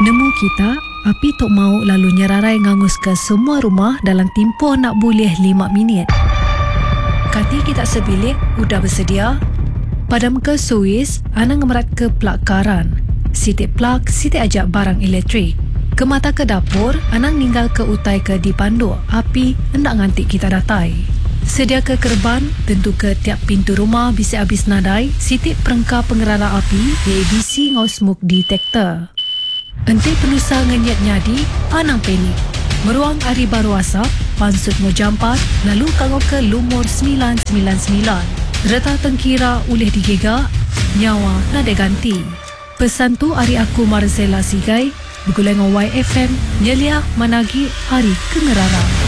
Nemu kita, api tok mau lalu nyerarai ngangus ke semua rumah dalam tempoh nak boleh 5 minit. Kati kita sebilik, udah bersedia? Padam ke suis, anang ngemerat ke plug karan. Sitik plug, sitik ajak barang elektrik. Ke mata ke dapur, anang ninggal ke utai ke dipanduk. Api hendak ngantik kita datai. Sedia ke kerban, tentu ke tiap pintu rumah bisa habis nadai. Sitik perengkap pengerara api, ABC ngau smoke detector. Enti penusa ngenyat nyadi, anang panik. Meruang hari baru asap, pansut mau jampat, lalu kangau ke lumur 999. Reta tengkira ulih digegak, nyawa nada ganti. Pesan tu hari aku Marzela Sigai, bergulai dengan YFM, nyelia managi hari kengerara.